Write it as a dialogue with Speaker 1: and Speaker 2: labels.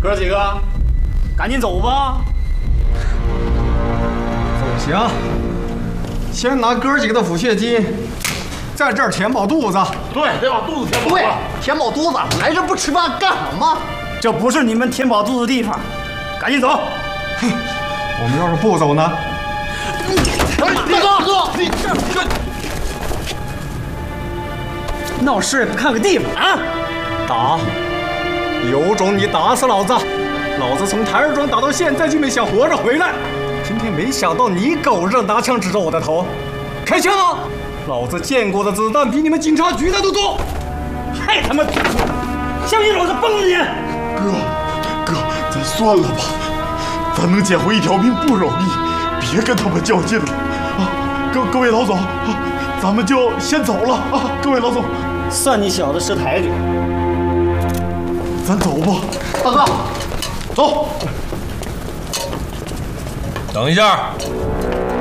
Speaker 1: 哥几个，赶紧走吧。
Speaker 2: 走行，先拿哥几个的抚恤金，在这儿填饱肚子。
Speaker 1: 对，得把肚子填饱。
Speaker 3: 对，填饱肚子，来这不吃饭干什么？
Speaker 1: 这不是你们填饱肚子的地方，赶紧走。
Speaker 2: 哼，我们要是不走呢？
Speaker 3: 大哥，你这
Speaker 1: 闹事不看个地方啊！
Speaker 2: 打！有种你打死老子！老子从台儿庄打到现在就没想活着回来，今天没想到你狗日拿枪指着我的头，开枪啊！老子见过的子弹比你们警察局的都多！
Speaker 1: 还他妈！相信老子崩了你！
Speaker 4: 哥，咱算了吧，咱能捡回一条命不容易，别跟他们较劲了啊！各位老总啊，咱们就先走了啊！各位老总，
Speaker 1: 算你小子识抬举。
Speaker 4: 咱走吧，
Speaker 3: 大哥，
Speaker 4: 走。
Speaker 5: 等一下。